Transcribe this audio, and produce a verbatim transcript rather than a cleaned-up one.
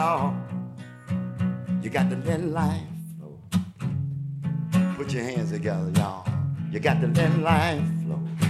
Oh, you got to let life flow. Put your hands together, y'all. You got to let life flow.